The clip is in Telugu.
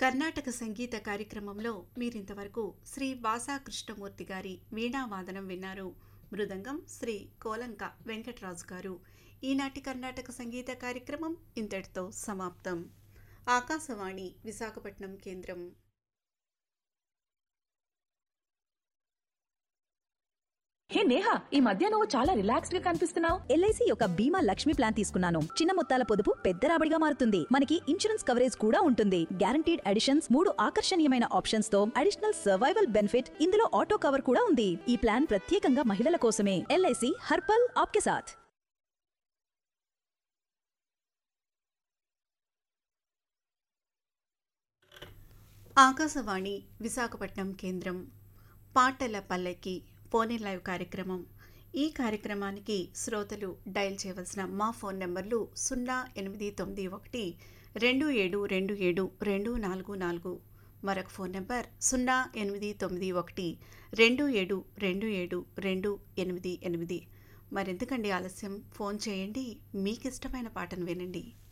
కర్ణాటక సంగీత కార్యక్రమంలో మీరింతవరకు శ్రీ వాసా కృష్ణమూర్తి గారి వీణావాదనం విన్నారు. మృదంగం శ్రీ కోలంక వెంకటరాజు గారు. ఈనాటి కర్ణాటక సంగీత కార్యక్రమం ఇంతటితో సమాప్తం. ఆకాశవాణి విశాఖపట్నం కేంద్రం. హే నేహా, ఈ మధ్య నువ్వు చాలా రిలాక్స్డ్ గా కనిపిస్తున్నావు. ఎల్ఐసి యొక్క బీమా లక్ష్మి ప్లాన్ తీసుకున్నాను. చిన్న మొత్తాల పొదుపు పెద్ద రాబడిగా మారుతుంది. మనకి ఇన్సూరెన్స్ కవరేజ్ కూడా ఉంటుంది. గ్యారంటీడ్ అడిషన్స్, 3 ఆకర్షణీయమైన ఆప్షన్స్ తో అడిషనల్ సర్వైవల్ బెనిఫిట్. ఇందులో ఆటో కవర్ కూడా ఉంది. ఈ ప్లాన్ ప్రత్యేకంగా మహిళల కోసమే. ఎల్ఐసి హర్పల్ ఆప్కే సాథ్. ఆకాశవాణి విశాఖపట్నం కేంద్రం. పాటల పల్లకి ఫోన్ ఇన్ లైవ్ కార్యక్రమం. ఈ కార్యక్రమానికి శ్రోతలు డయల్ చేయవలసిన మా ఫోన్ నెంబర్లు 0891272724, మరొక ఫోన్ నెంబర్ 0891272728. మరెందుకండి ఆలస్యం, ఫోన్ చేయండి, మీకు ఇష్టమైన పాటను వినండి.